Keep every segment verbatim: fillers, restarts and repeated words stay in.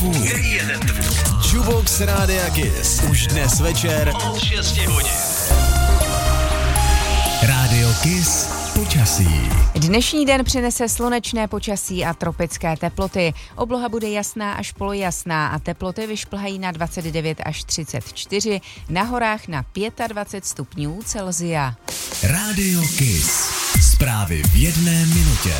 Který je ten tvůj? Jukebox Rádia Kiss. Už dnes večer Od šesti hodin. Rádio Kiss počasí. Dnešní den přinese slunečné počasí a tropické teploty. Obloha bude jasná až polojasná a teploty vyšplhají na dvacet devět až třicet čtyři, na horách na dvacet pět stupňů Celsia. Rádio Kiss. Zprávy v jedné minutě.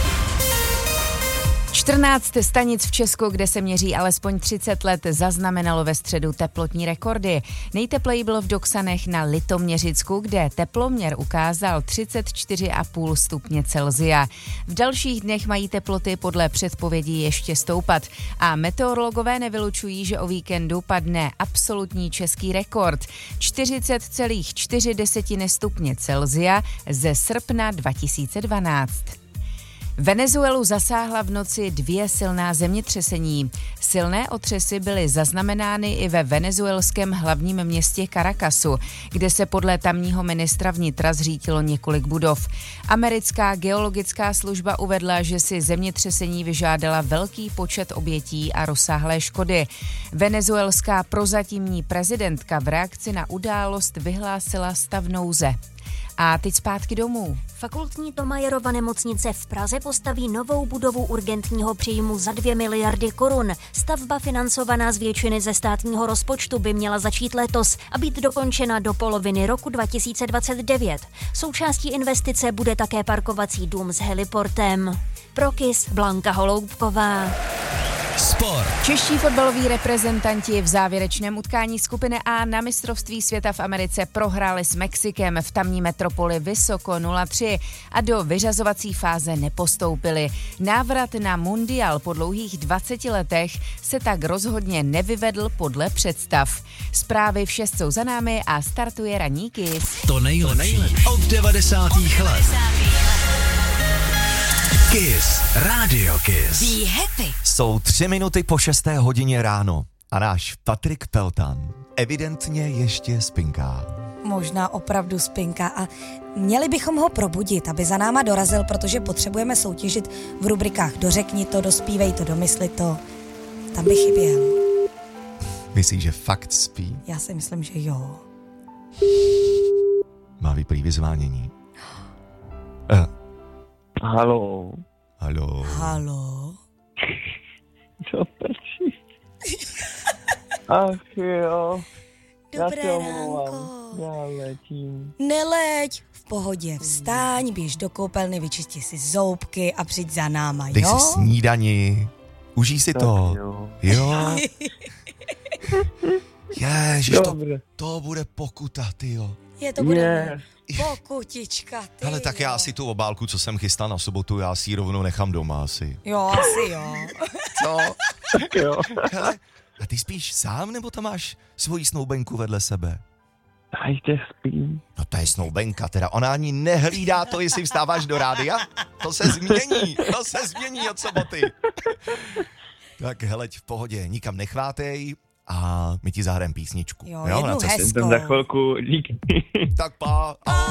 čtrnáct stanic v Česku, kde se měří alespoň třicet let, zaznamenalo ve středu teplotní rekordy. Nejtepleji bylo v Doksanech na Litoměřicku, kde teploměr ukázal třicet čtyři celá pět stupně Celsia. V dalších dnech mají teploty podle předpovědí ještě stoupat a meteorologové nevylučují, že o víkendu padne absolutní český rekord čtyřicet celá čtyři stupně Celsia ze srpna dva tisíce dvanáct. Venezuelu zasáhla v noci dvě silná zemětřesení. Silné otřesy byly zaznamenány i ve venezuelském hlavním městě Caracasu, kde se podle tamního ministra vnitra zřítilo několik budov. Americká geologická služba uvedla, že si zemětřesení vyžádala velký počet obětí a rozsáhlé škody. Venezuelská prozatímní prezidentka v reakci na událost vyhlásila stav nouze. A teď zpátky domů. Fakultní Thomayerova nemocnice v Praze postaví novou budovu urgentního příjmu za dvě miliardy korun. Stavba financovaná z většiny ze státního rozpočtu by měla začít letos a být dokončena do poloviny roku dva tisíce dvacet devět. Součástí investice bude také parkovací dům s heliportem. Pro Kiss Blanka Holoubková. Sport. Čeští fotbaloví reprezentanti v závěrečném utkání skupiny A na mistrovství světa v Americe prohráli s Mexikem v tamní metropoli vysoko nula tři a do vyřazovací fáze nepostoupili. Návrat na mundial po dlouhých dvaceti letech se tak rozhodně nevyvedl podle představ. Zprávy v šest jsou za námi a startuje ranní Kiss. To nejlepší od devadesátých let. Kiss. Rádio Kiss. Be happy. Jsou tři minuty po šesté hodině ráno a náš Patrik Peltan evidentně ještě spinká. Možná opravdu spinka a měli bychom ho probudit, aby za náma dorazil, protože potřebujeme soutěžit v rubrikách Dořekni to, dospívej to, domysli to. Tam by chyběl. Myslíš, že fakt spí? Já si myslím, že jo. Má vyprý vyzvánění. Uh. Haló. Haló. Halo. Co prčí? Ach jo. Dobré Já ránko. Já letím. Neleď. V pohodě vstáň, běž do koupelny, vyčisti si zoubky a přijď za náma, Dej jo? si snídani. Užij si Tak to. jo. Jo. Ježiš, to, Dobře. to bude pokuta, tyjo. Je to bude Je. pokutička, ty Hele, tak jo. já si tu obálku, co jsem chystal na sobotu, já si ji rovnou nechám doma asi. Jo, asi jo. Co? Tak jo. Hele, a ty spíš sám, nebo tam máš svoji snoubenku vedle sebe? Dajte spím. No to je snoubenka, teda ona ani nehlídá to, jestli vstáváš do rádia. To se změní, to se změní od soboty. Tak heleď v pohodě, nikam nechvátej a my ti zahrajeme písničku. Jo, jednu na cestě. hezkou. Jsem za chvilku, díky. Tak pa.